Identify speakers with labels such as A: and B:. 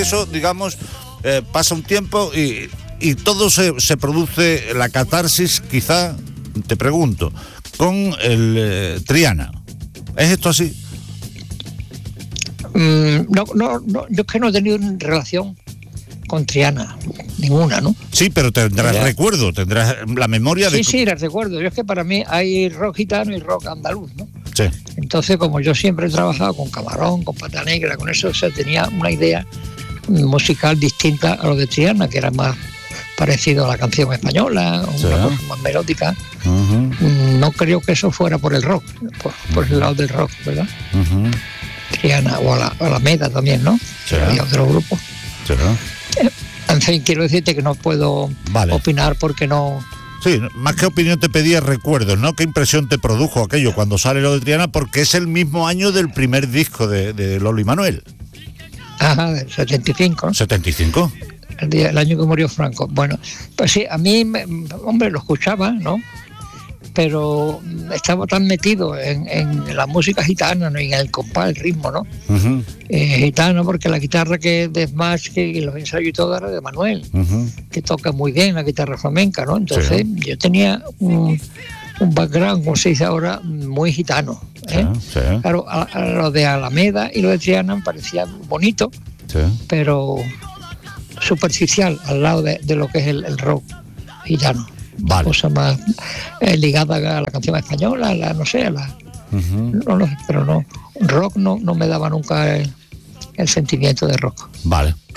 A: Eso, digamos, pasa un tiempo y todo se produce, la catarsis, quizá, te pregunto, con el Triana. ¿Es esto así?
B: No, yo es que no he tenido relación con Triana, ninguna, ¿no?
A: Sí, pero tendrás recuerdo, tendrás la memoria de...
B: Sí, la recuerdo. Yo es que para mí hay rock gitano y rock andaluz, ¿no?
A: Sí.
B: Entonces, como yo siempre he trabajado con Camarón, con Pata Negra, con eso, o sea, tenía una idea musical distinta a lo de Triana, que era más parecido a la canción española, una cosa más melódica. No creo que eso fuera por el rock, por el lado del rock, ¿verdad? Triana o Alameda también, ¿no? Y otro grupo. En fin, quiero decirte que no puedo opinar porque no...
A: Sí, más que opinión te pedía recuerdos, ¿no? ¿Qué impresión te produjo aquello cuando sale lo de Triana? Porque es el mismo año del primer disco de Lolo y Manuel.
B: Ajá, del 75, ¿no?
A: ¿75?
B: El año que murió Franco. Bueno, pues sí, a mí, hombre, lo escuchaba, ¿no? Pero estaba tan metido en la música gitana, ¿no? Y en el compás, el ritmo, ¿no? Gitano, porque la guitarra que de Smash, que los ensayos y todo era de Manuel, que toca muy bien la guitarra flamenca, ¿no? Entonces yo tenía un background, como se dice ahora, muy gitano, ¿eh? Claro, a lo de Alameda y lo de Triana me parecía bonito, pero superficial al lado de lo que es el rock gitano. Cosa más ligada a la canción española, no sé, no, pero no, rock no me daba nunca el sentimiento de rock.
A: Vale.